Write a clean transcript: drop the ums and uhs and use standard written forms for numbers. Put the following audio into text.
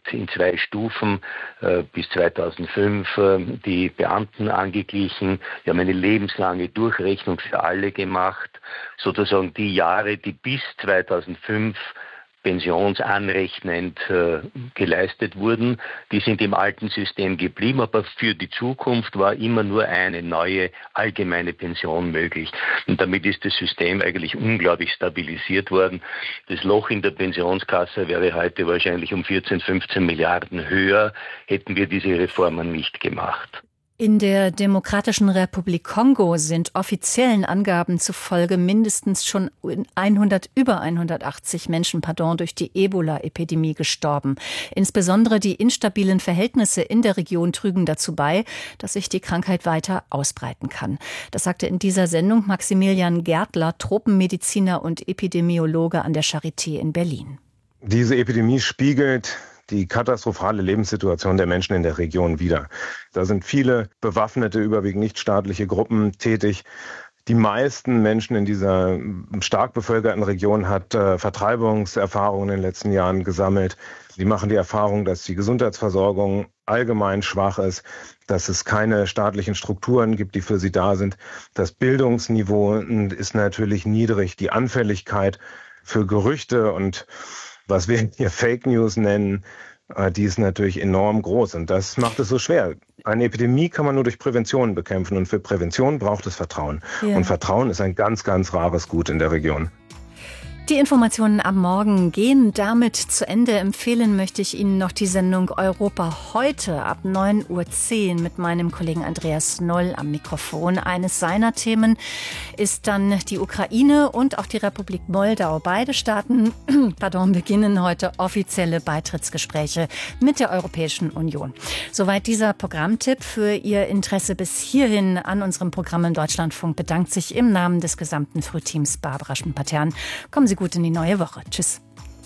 in 2 Stufen bis 2005 die Beamten angeglichen. Wir haben eine lebenslange Durchrechnung für alle gemacht. Sozusagen die Jahre, die bis 2005 pensionsanrechnend geleistet wurden, die sind im alten System geblieben, aber für die Zukunft war immer nur eine neue allgemeine Pension möglich. Und damit ist das System eigentlich unglaublich stabilisiert worden. Das Loch in der Pensionskasse wäre heute wahrscheinlich um 14, 15 Milliarden höher, hätten wir diese Reformen nicht gemacht. In der Demokratischen Republik Kongo sind offiziellen Angaben zufolge mindestens schon über 180 Menschen, durch die Ebola-Epidemie gestorben. Insbesondere die instabilen Verhältnisse in der Region trügen dazu bei, dass sich die Krankheit weiter ausbreiten kann. Das sagte in dieser Sendung Maximilian Gärtler, Tropenmediziner und Epidemiologe an der Charité in Berlin. Diese Epidemie spiegelt die katastrophale Lebenssituation der Menschen in der Region wider. Da sind viele bewaffnete, überwiegend nichtstaatliche Gruppen tätig. Die meisten Menschen in dieser stark bevölkerten Region hat Vertreibungserfahrungen in den letzten Jahren gesammelt. Sie machen die Erfahrung, dass die Gesundheitsversorgung allgemein schwach ist, dass es keine staatlichen Strukturen gibt, die für sie da sind. Das Bildungsniveau ist natürlich niedrig. Die Anfälligkeit für Gerüchte und was wir hier Fake News nennen, die ist natürlich enorm groß und das macht es so schwer. Eine Epidemie kann man nur durch Prävention bekämpfen und für Prävention braucht es Vertrauen. Ja. Und Vertrauen ist ein ganz, ganz rares Gut in der Region. Die Informationen am Morgen gehen damit zu Ende. Empfehlen möchte ich Ihnen noch die Sendung Europa heute ab 9:10 Uhr mit meinem Kollegen Andreas Noll am Mikrofon. Eines seiner Themen ist dann die Ukraine und auch die Republik Moldau. Beide Staaten beginnen heute offizielle Beitrittsgespräche mit der Europäischen Union. Soweit dieser Programmtipp. Für Ihr Interesse bis hierhin an unserem Programm im Deutschlandfunk bedankt sich im Namen des gesamten Frühteams Barbara Schmidt-Patern. Kommen Sie gut in die neue Woche. Tschüss.